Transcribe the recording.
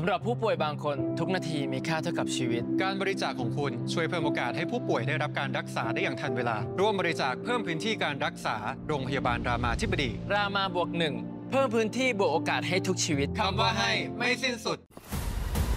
ำหรับผู้ป่วยบางคนทุกนาทีมีค่าเท่ากับชีวิตการบริจาคของคุณช่วยเพิ่มโอกาสให้ผู้ป่วยได้รับการรักษาได้อย่างทันเวลาร่วมบริจาคเพิ่มพื้นที่การรักษาโรงพยาบาลรามาธิบดีรามาบวก 1เพิ่มพื้นที่บวกโอกาสให้ทุกชีวิตคำว่าให้ไม่สิ้นสุด